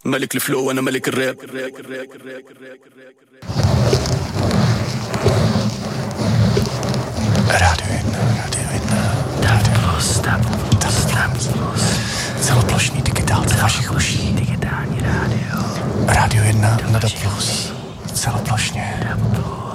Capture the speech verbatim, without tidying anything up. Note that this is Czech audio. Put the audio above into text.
ملك الفلو انا ملك الراب. Radio jedna, Radio jedna, Radio Plus, Plus, Plus, celoplošný digitální vašich uší. Digitální rádio. Radio jedna, Nada Plus.